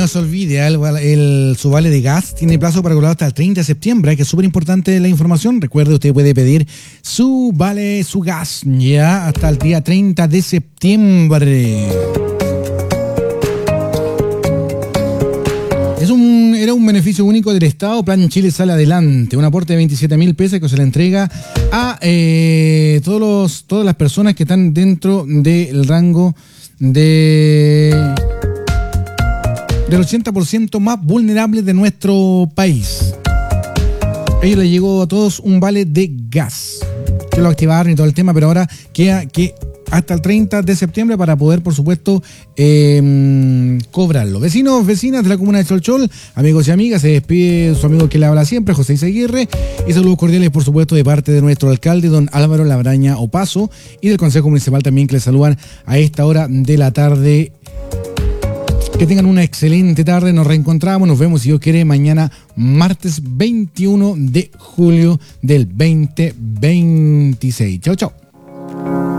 se olvide, su vale de gas tiene plazo para cobrar hasta el 30 de septiembre, que es súper importante la información. Recuerde, usted puede pedir su vale, su gas, ya hasta el día 30 de septiembre. Era un beneficio único del Estado. Plan Chile sale adelante. Un aporte de 27.000 pesos que se le entrega a todas las personas que están dentro del rango del 80% más vulnerable de nuestro país. A ellos les llegó a todos un vale de gas, que lo activaron y todo el tema, pero ahora queda que hasta el 30 de septiembre para poder, por supuesto, cobrarlo. Vecinos, vecinas de la comuna de Cholchol, amigos y amigas, se despide su amigo que le habla siempre, José Izaguirre, y saludos cordiales, por supuesto, de parte de nuestro alcalde, don Álvaro Labraña Opaso, y del Consejo Municipal también, que les saludan a esta hora de la tarde. Que tengan una excelente tarde, nos reencontramos, nos vemos, si Dios quiere, mañana, martes 21 de julio del 2026. Chau, chau.